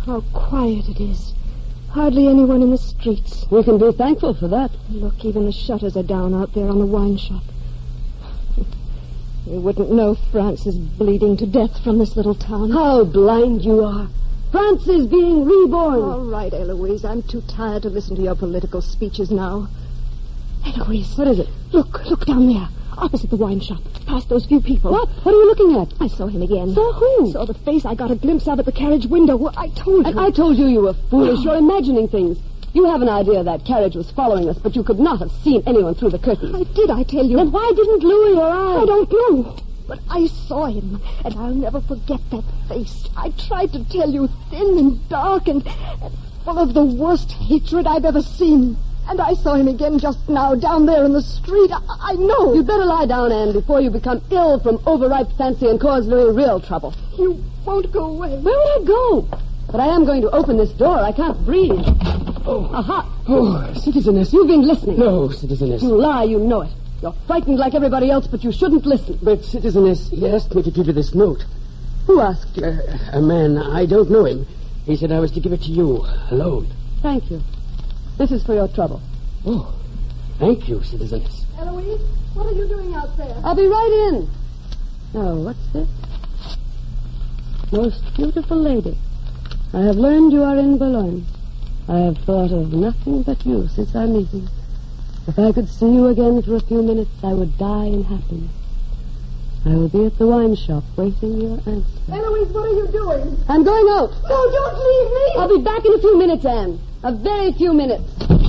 How quiet it is. Hardly anyone in the streets. We can be thankful for that. Look, even the shutters are down out there on the wine shop. You wouldn't know France is bleeding to death from this little town. How blind you are. France is being reborn. All right, Eloise. I'm too tired to listen to your political speeches now. Eloise. What is it? Look down there. Opposite the wine shop. Past those few people. What? What are you looking at? I saw him again. Saw who? Saw the face I got a glimpse of at the carriage window. Well, I told you. And I told you you were foolish. You're imagining things. You have an idea that carriage was following us, but you could not have seen anyone through the curtains. I did, I tell you. Then why didn't Louis or I? I don't know. But I saw him, and I'll never forget that face. I tried to tell you, thin and dark and full of the worst hatred I've ever seen. And I saw him again just now, down there in the street. I know. You'd better lie down, Anne, before you become ill from overripe fancy and cause Louis real trouble. You won't go away. Where would I go? But I am going to open this door. I can't breathe. Oh. Aha. Oh, Citizeness. You've been listening. No, Citizeness. You lie, you know it. You're frightened like everybody else, but you shouldn't listen. But, Citizeness, he asked me to give you this note. Who asked you? A man. I don't know him. He said I was to give it to you, alone. Thank you. This is for your trouble. Oh, thank you, Citizeness. Eloise, what are you doing out there? I'll be right in. Now, what's this? Most beautiful lady, I have learned you are in Boulogne. I have thought of nothing but you since our meeting. If I could see you again for a few minutes, I would die in happiness. I will be at the wine shop waiting your answer. Eloise, what are you doing? I'm going out. No, don't leave me. I'll be back in a few minutes, Anne. A very few minutes.